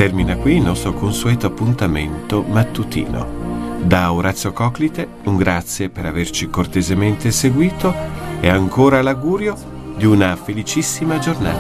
Termina qui il nostro consueto appuntamento mattutino. Da Orazio Coclite un grazie per averci cortesemente seguito e ancora l'augurio di una felicissima giornata.